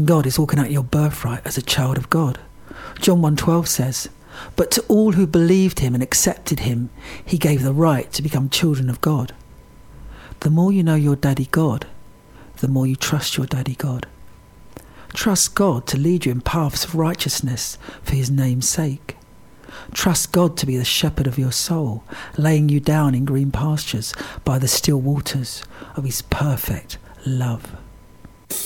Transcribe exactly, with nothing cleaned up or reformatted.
Trusting God is walking out your birthright as a child of God. John one twelve says, "But to all who believed him and accepted him, he gave the right to become children of God." The more you know your daddy God, the more you trust your daddy God. Trust God to lead you in paths of righteousness for his name's sake. Trust God to be the shepherd of your soul, laying you down in green pastures by the still waters of his perfect love.